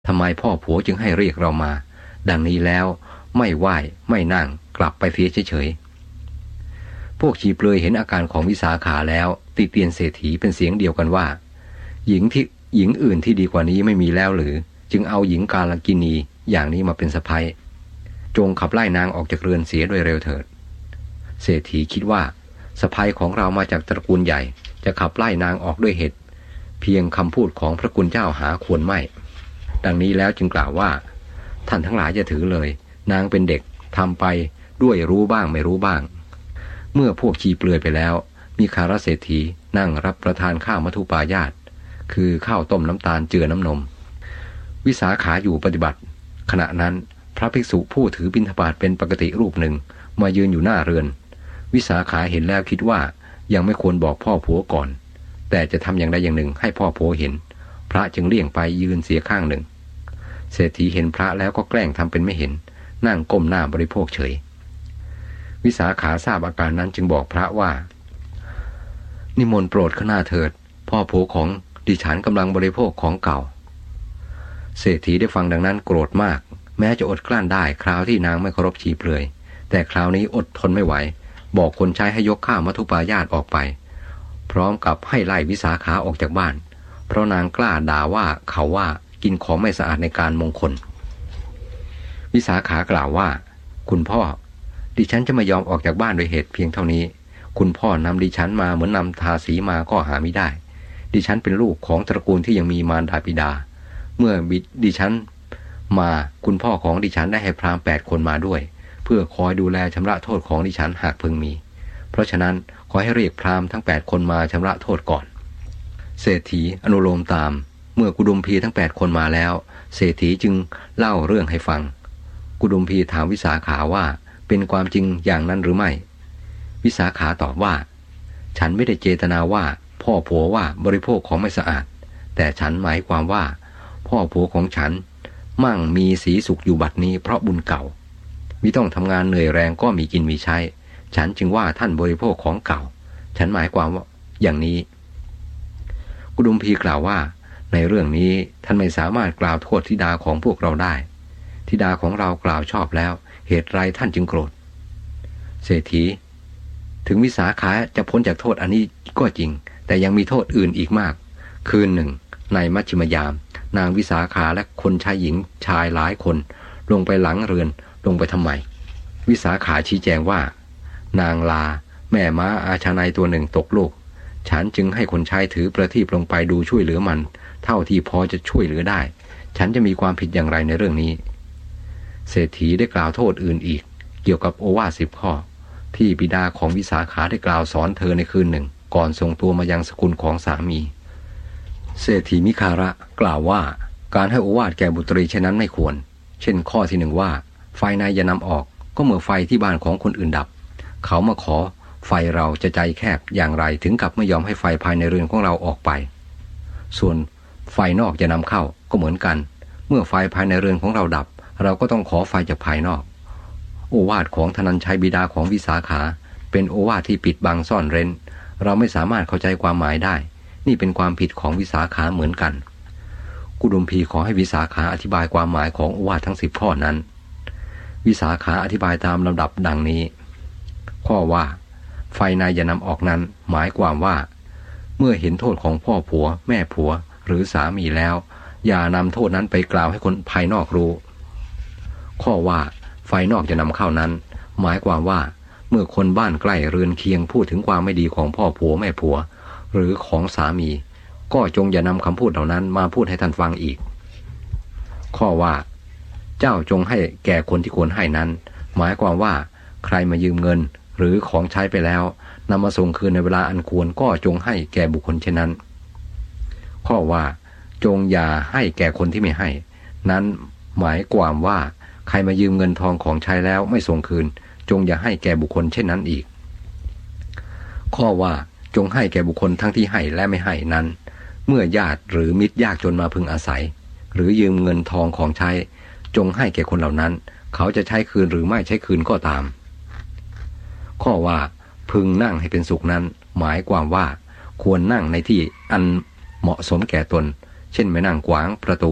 ทำไมพ่อผัวจึงให้เรียกเรามาดังนี้แล้วไม่ไหว้ไม่นั่งกลับไปเสียเฉยๆพวกชีเปลือยเห็นอาการของวิสาขาแล้วติเตียนเศรษฐีเป็นเสียงเดียวกันว่าหญิงอื่นที่ดีกว่านี้ไม่มีแล้วหรือจึงเอาหญิงกาลกินีอย่างนี้มาเป็นสะใภ้จงขับไล่นางออกจากเรือนเสียโดยเร็วเถิดเศรษฐีคิดว่าสะใภ้ของเรามาจากตระกูลใหญ่จะขับไล่นางออกด้วยเหตุเพียงคำพูดของพระคุณเจ้าหาควรไม่ดังนี้แล้วจึงกล่าวว่าท่านทั้งหลายอย่าถือเลยนางเป็นเด็กทำไปด้วยรู้บ้างไม่รู้บ้างเมื่อพวกชีเปลือยไปแล้วมีคารเศรษฐีนั่งรับประทานข้าวมัทุปายาตคือข้าวต้มน้ำตาลเจือน้ำนมวิสาขาอยู่ปฏิบัติขณะนั้นพระภิกษุผู้ถือบิณฑบาตเป็นปกติรูปหนึ่งมายืนอยู่หน้าเรือนวิสาขาเห็นแล้วคิดว่ายังไม่ควรบอกพ่อผัวก่อนแต่จะทำอย่างใดอย่างหนึ่งให้พ่อผัวเห็นพระจึงเลี่ยงไปยืนเสียข้างหนึ่งเศรษฐีเห็นพระแล้วก็แกล้งทำเป็นไม่เห็นนั่งก้มหน้าบริโภคเฉยวิสาขาทราบอาการนั้นจึงบอกพระว่านิมนต์โปรดข้าหน้าเถิดพ่อผัวของดิฉันกำลังบริโภคของเก่าเศรษฐีได้ฟังดังนั้นโกรธมากแม้จะอดกลั้นได้คราวที่นางไม่เคารพชีเปลือยแต่คราวนี้อดทนไม่ไหวบอกคนใช้ให้ยกข้าวมัทุปายาตออกไปพร้อมกับให้ไล่วิสาขาออกจากบ้านเพราะนางกล้าด่าว่าเขาว่ากินของไม่สะอาดในการมงคลวิสาขากล่าวว่าคุณพ่อดิฉันจะไม่ยอมออกจากบ้านโดยเหตุเพียงเท่านี้คุณพ่อนำดิฉันมาเหมือนนำทาสีมาก็หาไม่ได้ดิฉันเป็นลูกของตระกูลที่ยังมีมารดาบิดาเมื่อดิฉันมาคุณพ่อของดิฉันได้ให้พราหมณ์8 คนมาด้วยเพื่อคอยดูแลชำระโทษของดิฉันหากพึงมีเพราะฉะนั้นขอให้เรียกพราหมณ์ทั้ง8 คนมาชำระโทษก่อนเศรษฐีอนุโลมตามเมื่อกุดุมพีทั้ง8 คนมาแล้วเศรษฐีจึงเล่าเรื่องให้ฟังกุดุมพีถามวิสาขาว่าเป็นความจริงอย่างนั้นหรือไม่วิสาขาตอบว่าฉันไม่ได้เจตนาว่าพ่อผัวว่าบริโภคของไม่สะอาดแต่ฉันหมายความว่าพ่อผัวของฉันมั่งมีสีสุขอยู่บัดนี้เพราะบุญเก่ามิต้องทำงานเหนื่อยแรงก็มีกินมีใช้ฉันจึงว่าท่านบริโภคของเก่าฉันหมายความว่าอย่างนี้กุดุมพีกล่าวว่าในเรื่องนี้ท่านไม่สามารถกล่าวโทษธิดาของพวกเราได้ธิดาของเรากล่าวชอบแล้วเหตุไรท่านจึงโกรธเศรษฐีถึงวิสาขาจะพ้นจากโทษอันนี้ก็จริงแต่ยังมีโทษอื่นอีกมากคืนหนึ่งในมัชฌิมยามนางวิสาขาและคนชายหญิงชายหลายคนลงไปหลังเรือนลงไปทำไมวิสาขาชี้แจงว่านางลาแม่ม้าอาชานัยตัวหนึ่งตกลูกฉันจึงให้คนชายถือประทีปลงไปดูช่วยเหลือมันเท่าที่พอจะช่วยเหลือได้ฉันจะมีความผิดอย่างไรในเรื่องนี้เศรษฐีได้กล่าวโทษอื่นอีกเกี่ยวกับโอวาท10 ข้อที่บิดาของวิสาขาได้กล่าวสอนเธอในคืนหนึ่งก่อนส่งตัวมายังสกุลของสามีเศรษฐีมิคาระกล่าวว่าการให้โอวาทแก่บุตรีเช่นนั้นไม่ควรเช่นข้อที่1ว่าไฟในอย่านำออกก็เมื่อไฟที่บ้านของคนอื่นดับเขามาขอไฟเราจะใจแคบอย่างไรถึงกับไม่ยอมให้ไฟภายในเรือนของเราออกไปส่วนไฟนอกจะนำเข้าก็เหมือนกันเมื่อไฟภายในเรือนของเราดับเราก็ต้องขอไฟจากภายนอกโอวาทของธนัญชัยบิดาของวิสาขาเป็นโอวาทที่ปิดบังซ่อนเร้นเราไม่สามารถเข้าใจความหมายได้นี่เป็นความผิดของวิสาขาเหมือนกันกุดุมพีขอให้วิสาขาอธิบายความหมายของโอวาททั้ง10 ข้อนั้นวิสาขาอธิบายตามลำดับดังนี้ข้อว่าไฟในอย่านำออกนั้นหมายความว่าเมื่อเห็นโทษของพ่อผัวแม่ผัวหรือสามีแล้วอย่านำโทษนั้นไปกล่าวให้คนภายนอกรู้ข้อว่าไฟนอกจะนำเข้านั้นหมายความว่าเมื่อคนบ้านใกล้เรือนเคียงพูดถึงความไม่ดีของพ่อผัวแม่ผัวหรือของสามีก็จงอย่านำคำพูดเหล่านั้นมาพูดให้ท่านฟังอีกข้อว่าเจ้าจงให้แก่คนที่ควรให้นั้นหมายความว่าใครมายืมเงินหรือของใช้ไปแล้วนำมาส่งคืนในเวลาอันควรก็จงให้แก่บุคคลเช่นนั้นข้อว่าจงอย่าให้แก่คนที่ไม่ให้นั้นหมายความว่าใครมายืมเงินทองของใช้แล้วไม่ส่งคืนจงอย่าให้แก่บุคคลเช่นนั้นอีกข้อว่าจงให้แก่บุคคลทั้งที่ให้และไม่ให้นั้นเมื่อญาติหรือมิตรยากจนมาพึงอาศัยหรือยืมเงินทองของใช้จงให้แก่คนเหล่านั้นเขาจะใช้คืนหรือไม่ใช้คืนก็ตามข้อว่าพึงนั่งให้เป็นสุขนั้นหมายความว่าควรนั่งในที่อันเหมาะสมแก่ตนเช่นไม่นั่งขวางประตู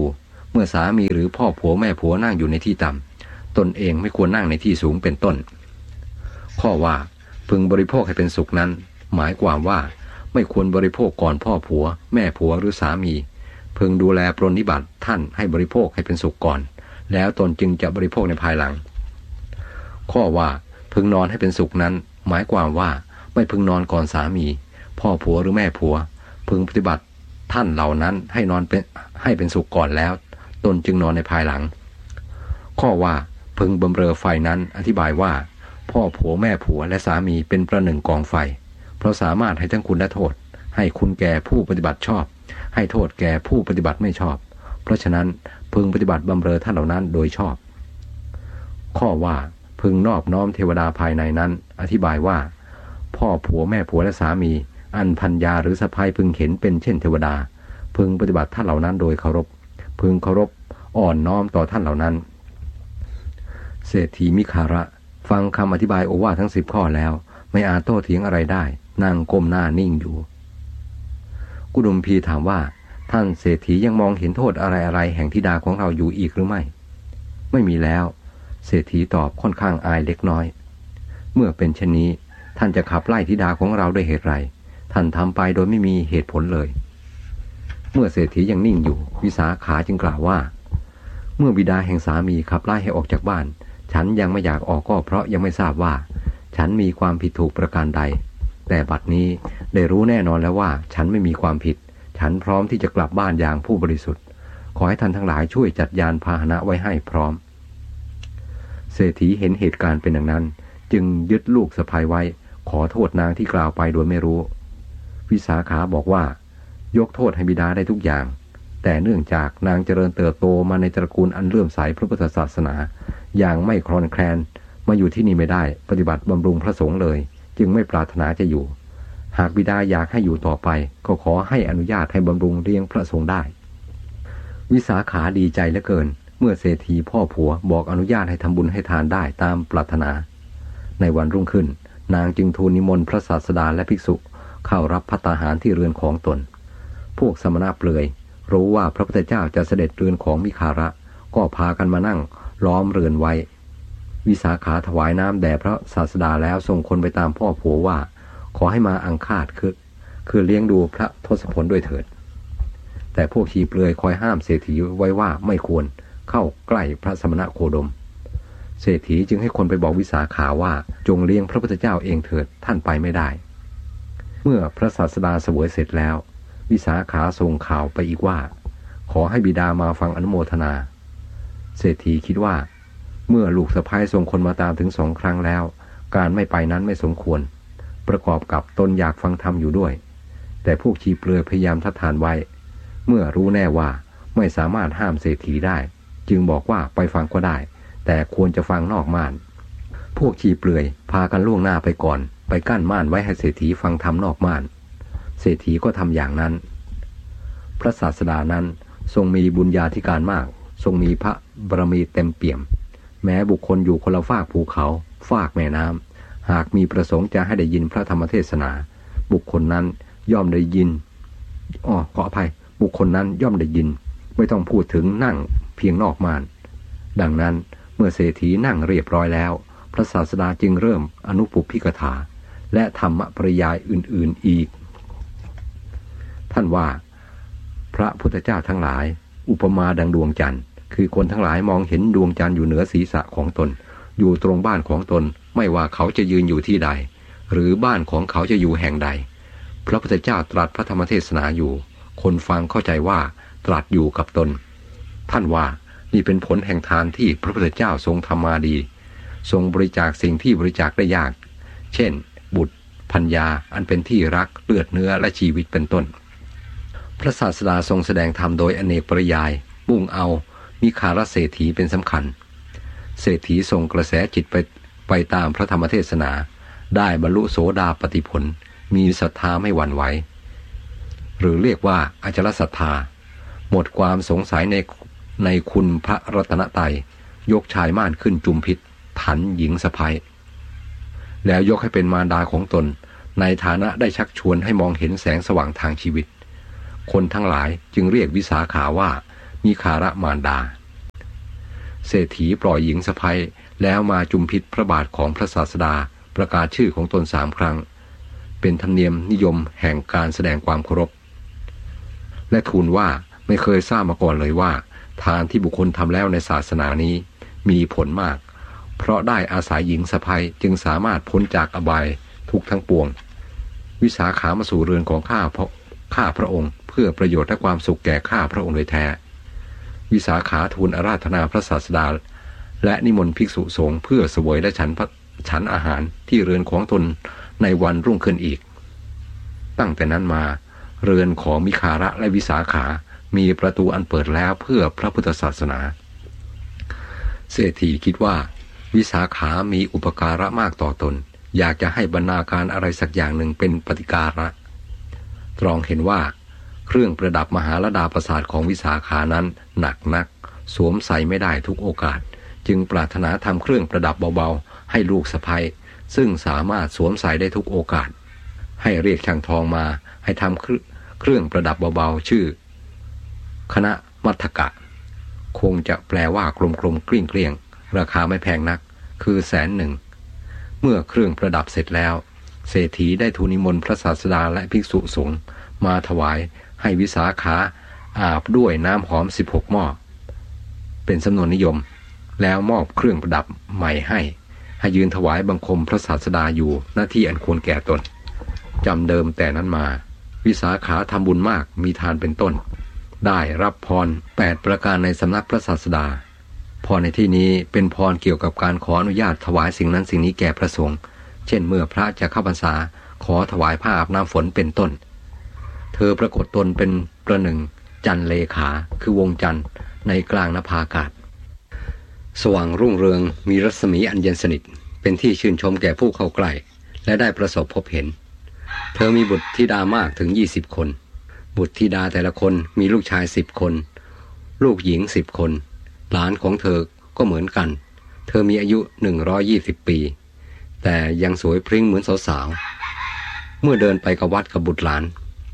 เมื่อสามีหรือพ่อผัวแม่ผัวนั่งอยู่ในที่ต่ำตนเองไม่ควรนั่งในที่สูงเป็นต้นข้อว่าพึงบริโภคให้เป็นสุขนั้นหมายความว่าไม่ควรบริโภคก่อนพ่อผัวแม่ผัวหรือสามีพึงดูแลปรนนิบัติท่านให้บริโภคให้เป็นสุขก่อนแล้วตนจึงจะบริโภคในภายหลังข้อว่าพึงนอนให้เป็นสุขนั้นหมายความว่าไม่พึงนอนก่อนสามีพ่อผัวหรือแม่ผัวพึงปฏิบัติท่านเหล่านั้นให้เป็นสุขก่อนแล้วตนจึงนอนในภายหลังข้อว่าพึงบำเรอไฟนั้นอธิบายว่าพ่อผัวแม่ผัวและสามีเป็นประหนึ่งกองไฟเพราะสามารถให้ทั้งคุณและโทษให้คุณแก่ผู้ปฏิบัติชอบให้โทษแก่ผู้ปฏิบัติไม่ชอบเพราะฉะนั้นพึงปฏิบัติบำเรอท่านเหล่านั้นโดยชอบข้อว่าพึงนอบน้อมเทวดาภายในนั้นอธิบายว่าพ่อผัวแม่ผัวและสามีอันภรรยาหรือสะใภ้พึงเห็นเป็นเช่นเทวดาพึงปฏิบัติท่านเหล่านั้นโดยเคารพพึงเคารพอ่อนน้อมต่อท่านเหล่านั้นเศรษฐีมิคาระฟังคำอธิบายโอวาททั้ง10 ข้อแล้วไม่อาจโต้เถียงอะไรได้นั่งก้มหน้านิ่งอยู่กุดุมพีถามว่าท่านเศรษฐียังมองเห็นโทษอะไรแห่งธิดาของเราอยู่อีกหรือไม่ไม่มีแล้วเศรษฐีตอบค่อนข้างอายเล็กน้อยเมื่อเป็นเช่นนี้ท่านจะขับไล่ธิดาของเราด้วยเหตุไรท่านทำไปโดยไม่มีเหตุผลเลยเมื่อเศรษฐียังนิ่งอยู่วิสาขาจึงกล่าวว่าเมื่อบิดาแห่งสามีขับไล่ให้ออกจากบ้านฉันยังไม่อยากออกก็เพราะยังไม่ทราบว่าฉันมีความผิดถูกประการใดแต่บัดนี้ได้รู้แน่นอนแล้วว่าฉันไม่มีความผิดฉันพร้อมที่จะกลับบ้านอย่างผู้บริสุทธิ์ขอให้ท่านทั้งหลายช่วยจัดยานพาหนะไว้ให้พร้อมเศรษฐีเห็นเหตุการณ์เป็นอย่างนั้นจึงยึดลูกสะใภ้ไว้ขอโทษนางที่กล่าวไปโดยไม่รู้วิสาขาบอกว่ายกโทษให้บิดาได้ทุกอย่างแต่เนื่องจากนางเจริญเติบโตมาในตระกูลอันเลื่อมใสพระพุทธศาสนาอย่างไม่คลอนแคลนมาอยู่ที่นี่ไม่ได้ปฏิบัติบำรุงพระสงฆ์เลยจึงไม่ปรารถนาจะอยู่หากบิดาอยากให้อยู่ต่อไปก็ขอให้อนุญาตให้บำรุงเลี้ยงพระสงฆ์ได้วิสาขาดีใจเหลือเกินเมื่อเศรษฐีพ่อผัวบอกอนุญาตให้ทำบุญให้ทานได้ตามปรารถนาในวันรุ่งขึ้นนางจึงทูลนิมนต์พระศาสดาและภิกษุเข้ารับภัตตาหารที่เรือนของตนพวกสมณะเปลือยรู้ว่าพระพุทธเจ้าจะเสด็จเรือนของมิคาระก็พากันมานั่งล้อมเรือนไว้วิสาขาถวายน้ำแด่พระศาสดาแล้วส่งคนไปตามพ่อผัวว่าขอให้มาอังคาดคือเลี้ยงดูพระทศพลด้วยเถิดแต่พวกชีเปลือยคอยห้ามเศรษฐีไว้ว่าไม่ควรเข้าใกล้พระสมณะโคดมเศรษฐีจึงให้คนไปบอกวิสาขาว่าจงเลี้ยงพระพุทธเจ้าเองเถิดท่านไปไม่ได้เมื่อพระศาสดาเสวยเสร็จแล้ววิสาขาส่งข่าวไปอีกว่าขอให้บิดามาฟังอนุโมทนาเศรษฐีคิดว่าเมื่อลูกสะใภ้ส่งคนมาตามถึง2 ครั้งแล้วการไม่ไปนั้นไม่สมควรประกอบกับตนอยากฟังธรรมอยู่ด้วยแต่พวกชีเปลือยพยายามทัดทานไว้เมื่อรู้แน่ว่าไม่สามารถห้ามเศรษฐีได้จึงบอกว่าไปฟังก็ได้แต่ควรจะฟังนอกม่านพวกชีเปลือยพากันล่วงหน้าไปก่อนไปกั้นม่านไว้ให้เศรษฐีฟังธรรมนอกม่านเศรษฐีก็ทำอย่างนั้นพระศาสดานั้นทรงมีบุญญาธิการมากทรงมีพระบารมีเต็มเปี่ยมแม้บุคคลอยู่คนละฟากภูเขาฟากแม่น้ำหากมีประสงค์จะให้ได้ยินพระธรรมเทศนาบุคคลนั้นย่อมได้ยินขออภัยบุคคลนั้นย่อมได้ยินไม่ต้องพูดถึงนั่งเพียงนอกม่านดังนั้นเมื่อเศรษฐีนั่งเรียบร้อยแล้วพระศาสดาจึงเริ่มอนุปุพพิกถาและธรรมปริยายอื่นๆอีกท่านว่าพระพุทธเจ้าทั้งหลายอุปมาดังดวงจันทร์คือคนทั้งหลายมองเห็นดวงจันทร์อยู่เหนือศีรษะของตนอยู่ตรงบ้านของตนไม่ว่าเขาจะยืนอยู่ที่ใดหรือบ้านของเขาจะอยู่แห่งใดพระพุทธเจ้าตรัสพระธรรมเทศนาอยู่คนฟังเข้าใจว่าตรัสอยู่กับตนท่านว่านี่เป็นผลแห่งทานที่พระพุทธเจ้าทรงทำมาดีทรงบริจาคสิ่งที่บริจาคได้ยากเช่นบุตรภรรยาอันเป็นที่รักเลือดเนื้อและชีวิตเป็นต้นพระศาสดาทรงแสดงธรรมโดยอเนกปริยายมุ่งเอามิคารเศรษฐีเป็นสำคัญเศรษฐีทรงกระแสจิตไปตามพระธรรมเทศนาได้บรรลุโสดาปัตติผลมีศรัทธาไม่หวั่นไหวหรือเรียกว่าอจลศรัทธาหมดความสงสัยในคุณพระรัตนตรัยยกชายม่านขึ้นจุมพิษถันหญิงสะใภ้แล้วยกให้เป็นมารดาของตนในฐานะได้ชักชวนให้มองเห็นแสงสว่างทางชีวิตคนทั้งหลายจึงเรียกวิสาขาว่ามิคาระมารดาเศรษฐีปล่อยหญิงสะใภ้แล้วมาจุมพิษพระบาทของพระศาสดาประกาศชื่อของตน3 ครั้งเป็นธรรมเนียมนิยมแห่งการแสดงความเคารพและทูลว่าไม่เคยทราบมาก่อนเลยว่าทานที่บุคคลทำแล้วในศาสนานี้มีผลมากเพราะได้อาศัยหญิงสะใภ้จึงสามารถพ้นจากอบายทุกทั้งปวงวิสาขามาสู่เรือนของข้าพระองค์เพื่อประโยชน์และความสุขแก่ข้าพระองค์โดยแท้วิสาขาทูลอาราธนาพระศาสดาและนิมนต์ภิกษุสงฆ์เพื่อเสวยและฉันอาหารที่เรือนของตนในวันรุ่งขึ้นอีกตั้งแต่นั้นมาเรือนของมิคาระและวิสาขามีประตูอันเปิดแล้วเพื่อพระพุทธศาสนาเศรษฐีคิดว่าวิสาขามีอุปการะมากต่อตนอยากจะให้บรรณาการอะไรสักอย่างหนึ่งเป็นปฏิการะตรองเห็นว่าเครื่องประดับมหาลดาประสาทของวิสาขานั้นหนักนักสวมใส่ไม่ได้ทุกโอกาสจึงปรารถนาทำเครื่องประดับเบาๆให้ลูกสะใภ้ซึ่งสามารถสวมใส่ได้ทุกโอกาสให้เรียกช่างทองมาให้ทำเครื่องประดับเบาๆชื่อคณะมัทธกะคงจะแปลว่ากลมๆเกลี้ยงๆราคาไม่แพงนักคือ100,000เมื่อเครื่องประดับเสร็จแล้วเศรษฐีได้ทูลนิมนต์พระศาสดาและภิกษุสงฆ์มาถวายให้วิสาขาอาบด้วยน้ำหอม16 หม้อเป็นสำนวนนิยมแล้วมอบเครื่องประดับใหม่ให้ยืนถวายบังคมพระศาสดาอยู่หน้าที่อันควรแก่ตนจำเดิมแต่นั้นมาวิสาขาทำบุญมากมีทานเป็นต้นได้รับพร8 ประการในสำนักพระศาสดาพรในที่นี้เป็นพรเกี่ยวกับการขออนุญาตถวายสิ่งนั้นสิ่งนี้แก่พระสงฆ์เช่นเมื่อพระจะเข้าพรรษาขอถวายผ้าอาบน้ำฝนเป็นต้นเธอปรากฏตนเป็นประหนึ่งจันทร์เลขาคือวงจันทร์ในกลางนภาอากาศสว่างรุ่งเรืองมีรัศมีอันเย็นสนิทเป็นที่ชื่นชมแก่ผู้เข้าใกล้และได้ประสบพบเห็นเธอมีบุตรธิดามากถึง20 คนบุตรธิดาแต่ละคนมีลูกชาย10 คนลูกหญิง10 คนหลานของเธอก็เหมือนกันเธอมีอายุ120 ปีแต่ยังสวยพริ้งเหมือนสาวๆเมื่อเดินไปกับวัดกับบุตรหลาน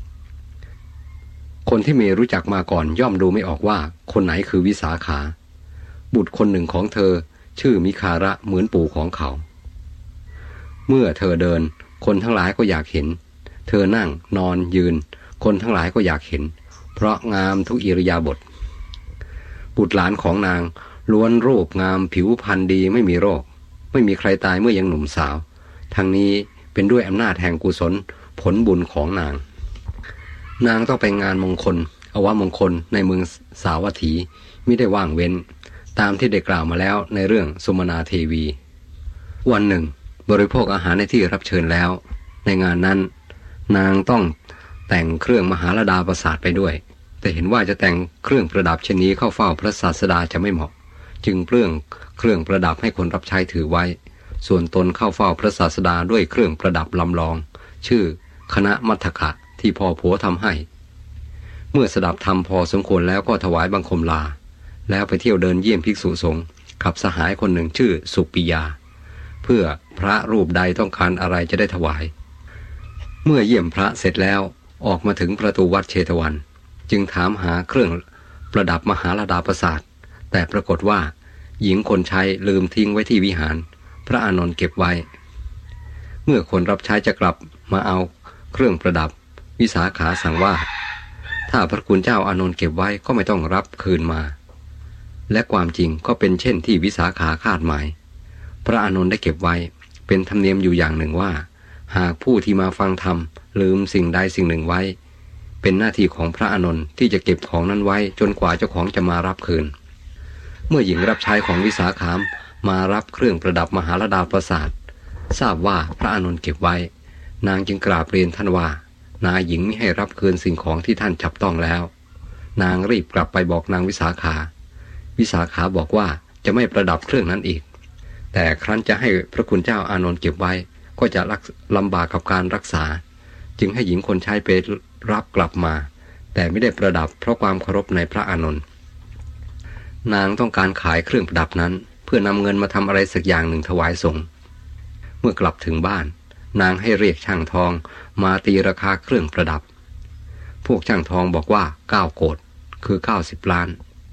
คนที่ไม่รู้จักมาก่อนย่อมดูไม่ออกว่าคนไหนคือวิสาขาบุตรคนหนึ่งของเธอชื่อมิคาระเหมือนปู่ของเขาเมื่อเธอเดินคนทั้งหลายก็อยากเห็นเธอนั่งนอนยืนคนทั้งหลายก็อยากเห็นเพราะงามทุกอิริยาบถบุตรหลานของนางล้วนรูปงามผิวพรรณดีไม่มีโรคไม่มีใครตายเมื่อยังหนุ่มสาวทั้งนี้เป็นด้วยอำนาจแห่งกุศลผลบุญของนางต้องไปงานมงคลอวมงคลในเมืองสาวัตถีมิได้ว่างเว้นตามที่ได้กล่าวมาแล้วในเรื่องสุมนาเทวีวันหนึ่งบริโภคอาหารในที่รับเชิญแล้วในงานนั้นนางต้องแต่งเครื่องมหาลดาประสาทไปด้วยแต่เห็นว่าจะแต่งเครื่องประดับเช่นนี้เข้าเฝ้าพระศาสดาจะไม่เหมาะจึงเปลื้องเครื่องประดับให้คนรับใช้ถือไว้ส่วนตนเข้าเฝ้าพระศาสดาด้วยเครื่องประดับลำลองชื่อคณะมัทธกะที่พ่อผัวทำให้เมื่อสดับธรรมพอสมควรแล้วก็ถวายบังคมลาแล้วไปเที่ยวเดินเยี่ยมภิกษุสงฆ์กับสหายคนหนึ่งชื่อสุปิยาเพื่อพระรูปใดต้องการอะไรจะได้ถวายเมื่อเยี่ยมพระเสร็จแล้วออกมาถึงประตูวัดเชตวันจึงถามหาเครื่องประดับมหาลดาประสาทแต่ปรากฏว่าหญิงคนใช้ลืมทิ้งไว้ที่วิหารพระอานนท์เก็บไว้เมื่อคนรับใช้จะกลับมาเอาเครื่องประดับวิสาขาสั่งว่าถ้าพระคุณเจ้าอานนท์เก็บไว้ก็ไม่ต้องรับคืนมาและความจริงก็เป็นเช่นที่วิสาขาคาดหมายพระอานนท์ได้เก็บไว้เป็นธรรมเนียมอยู่อย่างหนึ่งว่าหากผู้ที่มาฟังธรรมลืมสิ่งใดสิ่งหนึ่งไว้เป็นหน้าที่ของพระอานนท์ที่จะเก็บของนั้นไว้จนกว่าเจ้าของจะมารับคืนเมื่อหญิงรับใช้ของวิสาขามมารับเครื่องประดับมหาลดาประสาททราบว่าพระอานนท์เก็บไว้นางจึงกราบเรียนท่านว่านายหญิงไม่ให้รับคืนสิ่งของที่ท่านจับต้องแล้วนางรีบกลับไปบอกนางวิสาขาบอกว่าจะไม่ประดับเครื่องนั้นอีกแต่ครั้นจะให้พระคุณเจ้าอานนท์เก็บไว้ก็จะลำบากกับการรักษาจึงให้หญิงคนใช้ไปรับกลับมาแต่ไม่ได้ประดับเพราะความเคารพในพระอานนท์นางต้องการขายเครื่องประดับนั้นเพื่อนำเงินมาทำอะไรสักอย่างหนึ่งถวายสงฆ์เมื่อกลับถึงบ้านนางให้เรียกช่างทองมาตีราคาเครื่องประดับพวกช่างทองบอกว่า9 โกฏคือ90 ล้าน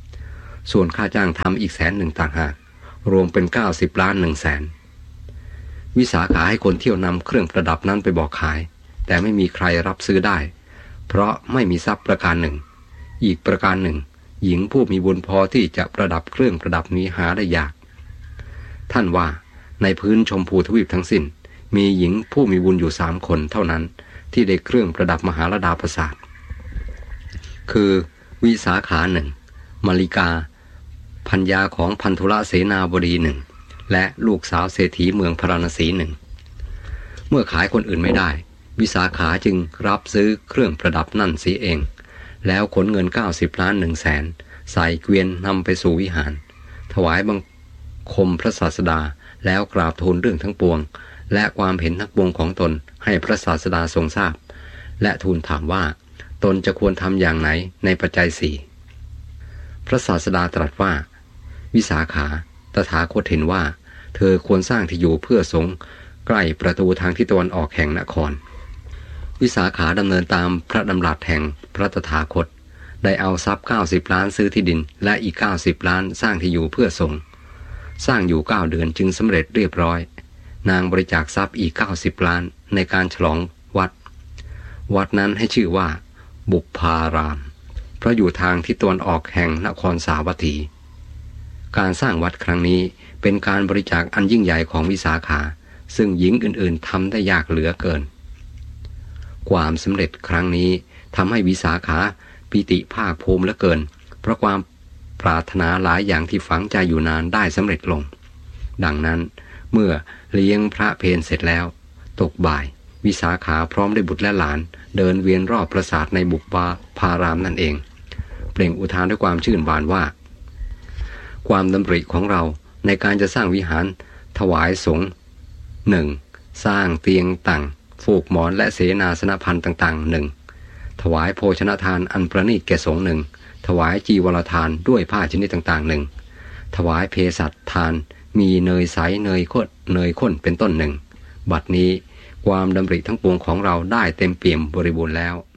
ส่วนค่าจ้างทำอีก100,000ต่างหากรวมเป็น90 ล้าน100,000วิสาขาให้คนเที่ยวนำเครื่องประดับนั้นไปบอกขายแต่ไม่มีใครรับซื้อได้เพราะไม่มีทรัพย์ประการหนึ่งอีกประการหนึ่งหญิงผู้มีบุญพอที่จะประดับเครื่องประดับนี้หาได้ยากท่านว่าในพื้นชมพูทวีปทั้งสิ้นมีหญิงผู้มีบุญอยู่3 คนเท่านั้นที่ได้เครื่องประดับมหาลดาประสาทคือวิสาขา1มาริกาพัญญาของพันธุระเสนาบดี1และลูกสาวเศรษฐีเมืองพาราณสี1เมื่อขายคนอื่นไม่ได้วิสาขาจึงรับซื้อเครื่องประดับนั่นเสียเองแล้วขนเงิน90 ล้าน100,000ใส่เกวียนนำไปสู่วิหารถวายบังคมพระศาสดาแล้วกราบทูลเรื่องทั้งปวงและความเห็นทั้งปวงของตนให้พระศาสดาทรงทราบและทูลถามว่าตนจะควรทำอย่างไหนในปัจจัย4พระศาสดาตรัสว่าวิสาขาตถาคตเห็นว่าเธอควรสร้างที่อยู่เพื่อสงฆ์ใกล้ประตูทางทิศตะวันออกแห่งนครวิสาขาดำเนินตามพระดำรัสแห่งพระตถาคตได้เอาทรัพย์90 ล้านซื้อที่ดินและอีก90 ล้านสร้างที่อยู่เพื่อสงฆ์สร้างอยู่9 เดือนจึงสำเร็จเรียบร้อยนางบริจาคทรัพย์อีก90 ล้านในการฉลองวัดนั้นให้ชื่อว่าบุพารามเพราะอยู่ทางทิศตะวันออกแห่งนครสาวัตถีการสร้างวัดครั้งนี้เป็นการบริจาคอันยิ่งใหญ่ของวิสาขาซึ่งหญิงอื่นๆทำได้ยากเหลือเกินความสำเร็จครั้งนี้ทำให้วิสาขาปิติภาคภูมิเหลือเกินเพราะความปรารถนาหลายอย่างที่ฝังใจอยู่นานได้สำเร็จลงดังนั้นเมื่อเลี้ยงพระเพลเสร็จแล้วตกบ่ายวิสาขาพร้อมด้วยบุตรและหลานเดินเวียนรอบปราสาทในบุพารามนั่นเองเปล่งอุทานด้วยความชื่นบานว่าความดำริของเราในการจะสร้างวิหารถวายสงฆ์1สร้างเตียงตั้งฟูกหมอนและเสนาสนพันธ์ต่างๆ1ถวายโภชนทานอันประณีตแก่สงฆ์1ถวายจีวรทานด้วยผ้าชนิดต่างๆ1ถวายเภสัชทานมีเนยใสเนยข้นเป็นต้น1บัดนี้ความดำริทั้งปวงของเราได้เต็มเปี่ยมบริบูรณ์แล้ว